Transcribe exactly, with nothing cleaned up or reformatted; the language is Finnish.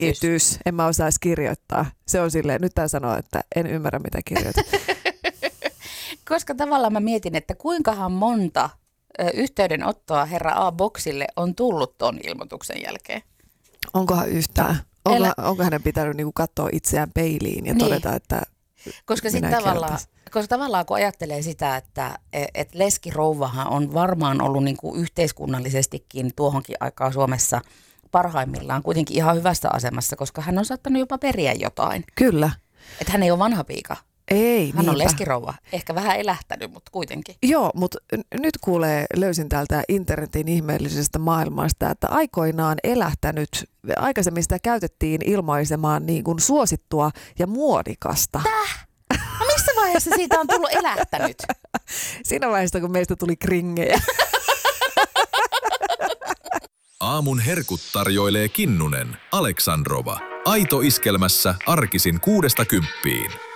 Itys. En mä osaisi kirjoittaa. Se on silleen, nyt tää sanoo, että en ymmärrä mitä kirjoitat. Koska tavallaan mä mietin, että kuinkahan monta ö, yhteydenottoa herra A-boksille on tullut ton ilmoituksen jälkeen. Onkohan yhtään? Onko, Elä... onko hänen pitänyt niinku katsoa itseään peiliin ja niin. todeta, että koska sit tavallaan, koska tavallaan kun ajattelee sitä, että et leskirouvahan on varmaan ollut niinku yhteiskunnallisestikin tuohonkin aikaan Suomessa parhaimmillaan kuitenkin ihan hyvässä asemassa, koska hän on saattanut jopa periä jotain. Kyllä. Että hän ei ole vanha piika. Ei, Hän niinpä. on leskirouva. Ehkä vähän elähtänyt, mutta kuitenkin. Joo, mutta nyt kuulee, löysin täältä internetin ihmeellisestä maailmasta, että aikoinaan elähtänyt, aikaisemmin sitä käytettiin ilmaisemaan niin kuin suosittua ja muodikasta. Täh? No missä vaiheessa siitä on tullut elähtänyt? Siinä vaiheessa, kun meistä tuli kringejä. Aamun herkut tarjoilee Kinnunen, Aleksandrova. Aito iskelmässä arkisin kuudesta kymppiin.